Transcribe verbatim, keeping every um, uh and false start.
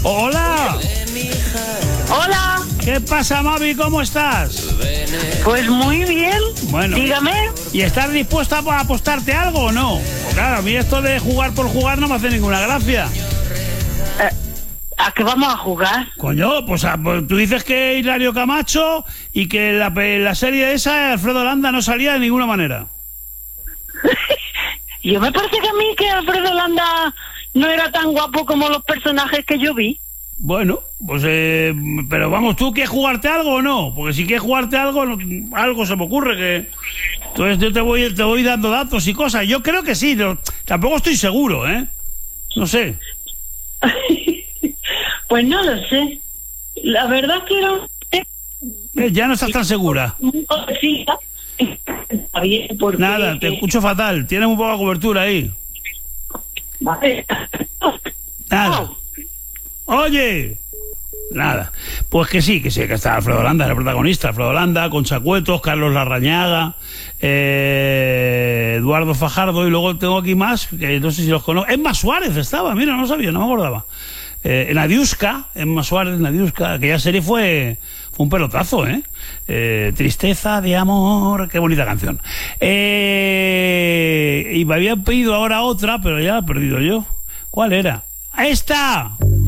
Hola. Hola. ¿Qué pasa, Mavi? ¿Cómo estás? Pues muy bien. Bueno. Dígame. ¿Y estás dispuesta a apostarte algo o no? Pues claro, a mí esto de jugar por jugar no me hace ninguna gracia. Eh, ¿A qué vamos a jugar? Coño, pues, a, pues tú dices que Hilario Camacho y que la, la serie esa, Alfredo Landa, no salía de ninguna manera. Yo me parece que a mí que Alfredo Landa no era tan guapo como los personajes que yo vi. Bueno, pues eh, pero vamos, ¿tú quieres jugarte algo o no? Porque si quieres jugarte algo, algo se me ocurre que... Entonces yo te voy, te voy dando datos y cosas. Yo creo que sí, no, tampoco estoy seguro, ¿eh? No sé. Pues no lo sé. La verdad es que no... Eh, ya no estás tan segura. Sí, está bien, porque... Nada, te escucho fatal. Tienes un poco de cobertura ahí. Vale. Nada. Oye, nada. Pues que sí, que sí, que está Alfredo Landa, el protagonista. Alfredo Landa, Concha Cuetos, Carlos Larrañaga, eh, Eduardo Fajardo, y luego tengo aquí más, que no sé si los conozco. Emma Suárez estaba, mira, no sabía, no me acordaba. Eh, Nadiuska, Emma Suárez, Nadiuska, aquella serie fue, fue un pelotazo, ¿eh? eh Tristeza de amor, qué bonita canción. Eh, y me habían pedido ahora otra, pero ya la he perdido yo. ¿Cuál era? ¡Esta!